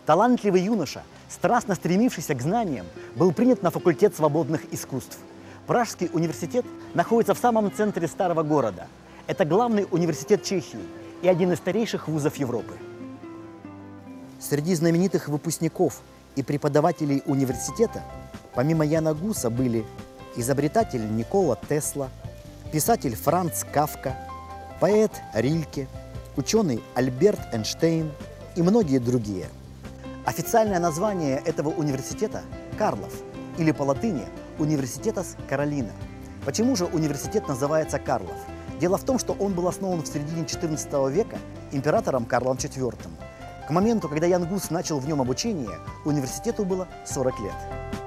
Талантливый юноша, страстно стремившийся к знаниям, был принят на факультет свободных искусств. Пражский университет находится в самом центре старого города. Это главный университет Чехии и один из старейших вузов Европы. Среди знаменитых выпускников и преподавателей университета, помимо Яна Гуса, были изобретатель Никола Тесла, писатель Франц Кафка, поэт Рильке, ученый Альберт Эйнштейн и многие другие. Официальное название этого университета – Карлов, или по латыни «Universitas Carolina». Почему же университет называется Карлов? Дело в том, что он был основан в середине XIV века императором Карлом IV. К моменту, когда Ян Гус начал в нем обучение, университету было 40 лет.